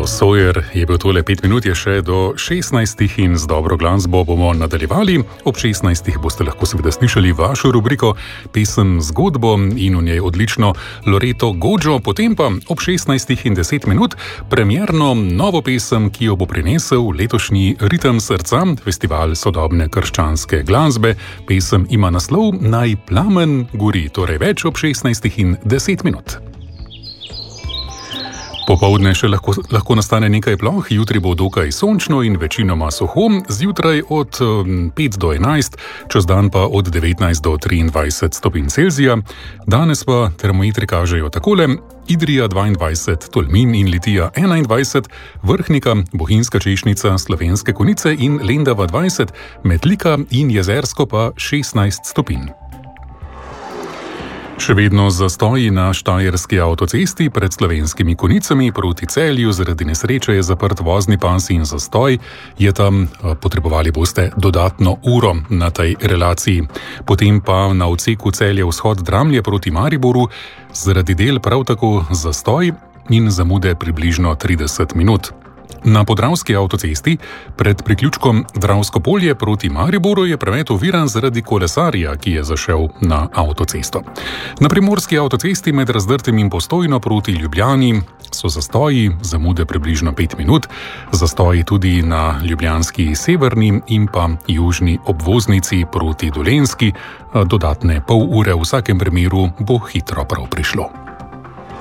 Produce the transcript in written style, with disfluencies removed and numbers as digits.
Sawyer je bil tole 5 minut, je še do 16 in z dobro glasbo bomo nadaljevali. Ob 16 boste lahko seveda slišali vašo rubriko Pesem zgodbo in v njej odlično Loreto Godžo, potem pa ob 16 in 10 minut premierno novo pesem, ki jo bo prinesel letošnji Ritem srca, festival sodobne krščanske glasbe. Pesem ima naslov Naj plamen gori, torej več ob 16 in 10 minut. Popoldne še lahko nastane nekaj ploh, jutri bo dokaj sončno in večinoma suho, zjutraj od 5 do 11, čez dan pa od 19 do 23 stopinj Celzija. Danes pa termometri kažejo takole: Idrija 22, Tolmin in Litija 21, Vrhnika, Bohinjska Češnica, Slovenske Konjice in Lendava 20, Metlika in Jezersko pa 16 stopinj. Še vedno zastoji na štajerski avtocesti pred Slovenskimi Konjicami proti Celju, zaradi nesreče je zaprt vozni pas in zastoj je tam, potrebovali boste dodatno uro na tej relaciji. Potem pa na odseku Celje vzhod Dramlje proti Mariboru zaradi del prav tako zastoj in zamude približno 30 minut. Na Podravski avtocesti pred priključkom Dravsko polje proti Mariboru je promet oviran zaradi kolesarja, ki je zašel na avtocesto. Na Primorski avtocesti med Razdrtem in Postojno proti Ljubljani so zastoji, zamude približno 5 minut, zastoji tudi na ljubljanski severni in pa južni obvoznici proti Dolenjski, dodatne pol ure v vsakem primeru bo hitro prav prišlo.